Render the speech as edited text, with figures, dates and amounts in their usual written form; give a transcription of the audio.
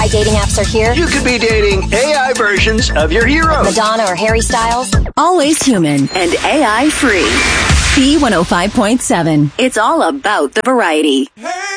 AI dating apps are here. You could be dating AI versions of your heroes. Madonna or Harry Styles. Always human and AI free. B105.7. It's all about the variety. Hey!